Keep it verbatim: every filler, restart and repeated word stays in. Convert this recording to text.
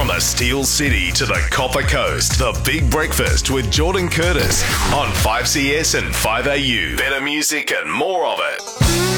the Steel City to the Copper Coast, The Big Breakfast with Jordan Curtis on five C S and five A U. Better music and more of it.